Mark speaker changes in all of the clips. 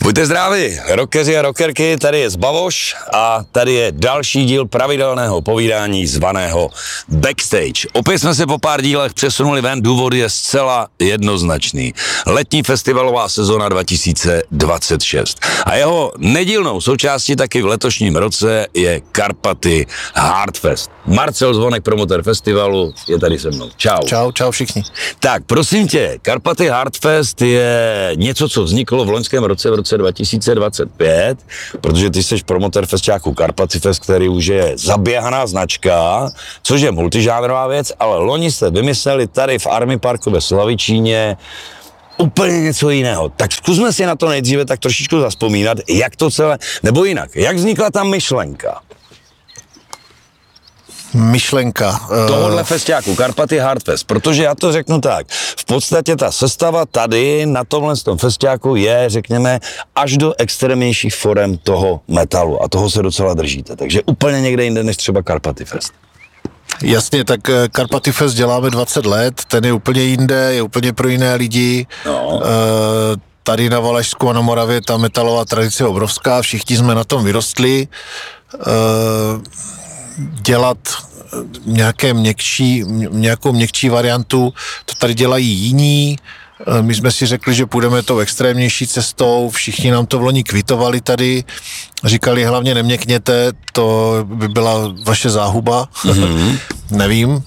Speaker 1: Buďte zdraví, rockeři a rockerky, tady je Zbavoš a tady je další díl pravidelného povídání zvaného Backstage. Opět jsme se po pár dílech přesunuli ven, důvod je zcela jednoznačný. Letní festivalová sezona 2026 a jeho nedílnou součástí taky v letošním roce je Karpaty Hardfest. Marcel Zvonek, promotor festivalu, je tady se mnou. Čau.
Speaker 2: Čau všichni.
Speaker 1: Tak, prosím tě, Karpaty Hardfest je něco, co vzniklo v loňském roce, v roce 2025, protože ty jsi promotor festiáku Karpaty Fest, který už je zaběhaná značka, což je multižánrová věc, ale loni jste vymysleli tady v Army Parku ve Slavičíně úplně něco jiného. Tak zkusme si na to nejdříve tak trošičku zazpomínat, jak to celé, nebo jinak, jak vznikla ta myšlenka?
Speaker 2: Tohohle
Speaker 1: festiáku, Karpaty Hardfest, protože já to řeknu tak, v podstatě ta sestava tady na tomhle festiáku je, řekněme, až do extrémnějších forem toho metalu a toho se docela držíte, takže úplně někde jinde než třeba Karpaty Fest.
Speaker 2: Jasně, tak Karpaty Fest děláme 20 let, ten je úplně jinde, je úplně pro jiné lidi.
Speaker 1: No.
Speaker 2: Tady na Valašsku a na Moravě ta metalová tradice je obrovská, všichni jsme na tom vyrostli. Dělat nějakou měkčí variantu, to tady dělají jiní. My jsme si řekli, že půjdeme tou extrémnější cestou, všichni nám to v loni kvitovali tady, říkali hlavně neměkněte, to by byla vaše záhuba, nevím.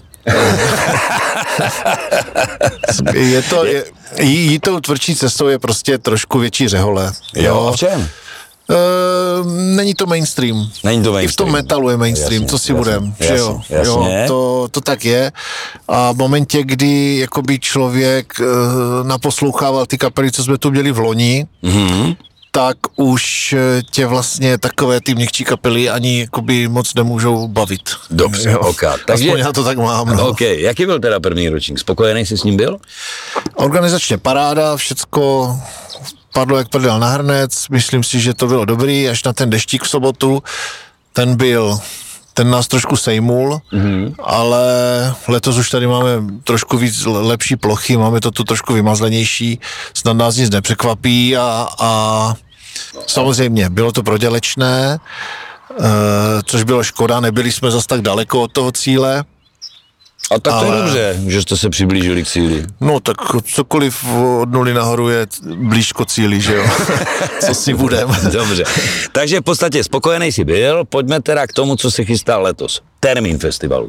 Speaker 2: Jít tou tvrdší cestou je prostě trošku větší řehole.
Speaker 1: Jo, a v čem?
Speaker 2: Není to mainstream. I v tom metalu je mainstream, co si budem, že jo? To tak je. A v momentě, kdy jakoby člověk naposlouchával ty kapely, co jsme tu měli v loni, tak už tě vlastně takové ty měkčí kapely ani jakoby moc nemůžou bavit.
Speaker 1: Dobře, ok.
Speaker 2: Aspoň já to tak mám.
Speaker 1: No. Ok, jaký byl teda první ročník? Spokojený jsi s ním byl?
Speaker 2: Organizačně paráda, všecko padlo jak prdel na hrnec, myslím si, že to bylo dobrý, až na ten deštík v sobotu, ten nás trošku sejmul, ale letos už tady máme trošku víc lepší plochy, máme to tu trošku vymazlenější, snad nás nic nepřekvapí a samozřejmě bylo to prodělečné, což bylo škoda, nebyli jsme zas tak daleko od toho cíle.
Speaker 1: A tak to je dobře, že jste se přiblížili k cíli.
Speaker 2: No tak cokoliv od nuly nahoru je blížko cíli, že jo? Co si budem.
Speaker 1: Dobře. Takže v podstatě spokojený jsi byl, pojďme teda k tomu, co se chystá letos. Termín festivalu.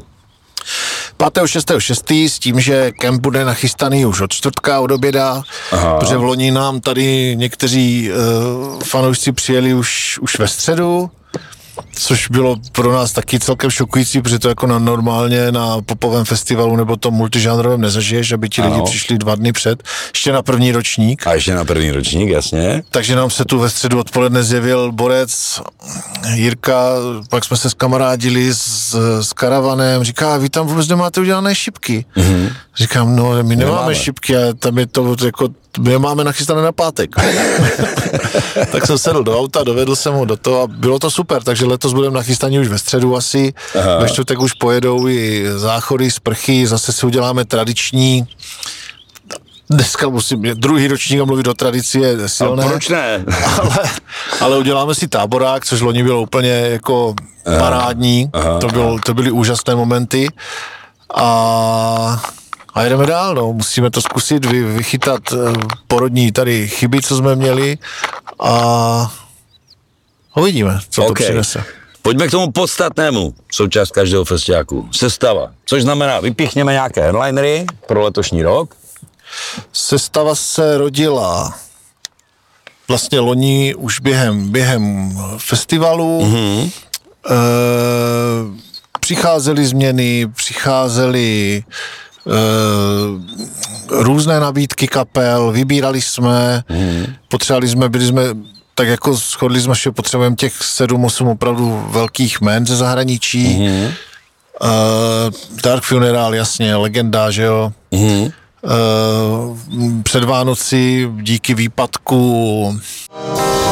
Speaker 2: 5.6. s tím, že kemp bude nachystaný už od čtvrtka, od oběda, protože v loni nám tady někteří fanoušci přijeli už ve středu, což bylo pro nás taky celkem šokující, protože to jako normálně na popovém festivalu nebo tom multižánrovém nezažiješ, aby ti lidi přišli 2 dny před, ještě na první ročník.
Speaker 1: A ještě na první ročník, jasně.
Speaker 2: Takže nám se tu ve středu odpoledne zjevil borec Jirka, pak jsme se skamarádili s karavanem, říká, vy tam vůbec nemáte udělané šipky. Říkám, no my nemáme šipky a tam je to jako, my je máme nachystané na pátek. Tak jsem sedl do auta, dovedl jsem ho do toho a bylo to super, takže letos budeme nachystaní už ve středu asi, ve čtvrtek už pojedou i záchody, sprchy, zase si uděláme tradiční. Dneska druhý ročník a mluvit o tradici je silné.
Speaker 1: A proč ne?
Speaker 2: ale uděláme si táborák, což loni bylo úplně jako parádní, to byly úžasné momenty a jdeme dál, no. Musíme to zkusit vychytat porodní tady chyby, co jsme měli a uvidíme, co to přinese.
Speaker 1: Pojďme k tomu podstatnému, součást každého festiáku, sestava, což znamená, vypíchněme nějaké headlinery pro letošní rok.
Speaker 2: Sestava se rodila vlastně loni už během festivalu. Přicházely změny, přicházely různé nabídky kapel, vybírali jsme, byli jsme tak jako shodli jsme, že potřebujeme těch 7-8 opravdu velkých jmen ze zahraničí. Dark Funeral, jasně, legenda, že jo. Před Vánoci díky výpadku